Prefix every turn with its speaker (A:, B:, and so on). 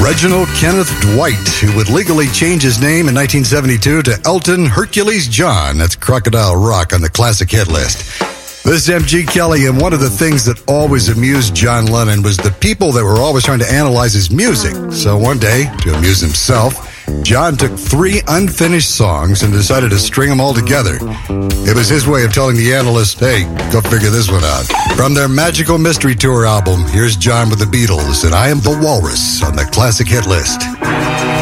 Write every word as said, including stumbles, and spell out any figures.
A: Reginald Kenneth Dwight, who would legally change his name in nineteen seventy-two to Elton Hercules John. That's Crocodile Rock on the classic hit list. This is M G Kelly, and one of the things that always amused John Lennon was the people that were always trying to analyze his music. So one day, to amuse himself, John took three unfinished songs and decided to string them all together. It was his way of telling the analyst, hey, go figure this one out. From their Magical Mystery Tour album, here's John with the Beatles, and I Am the Walrus on the classic hit list.